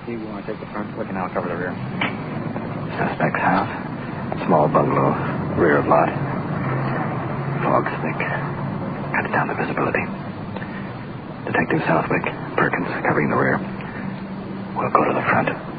Steve, we want to take the front. We can now cover the rear. Suspect's house. Small bungalow. Rear of lot. Fog's thick. Cuts down the visibility. Detective Southwick, Perkins, covering the rear. We'll go to the front.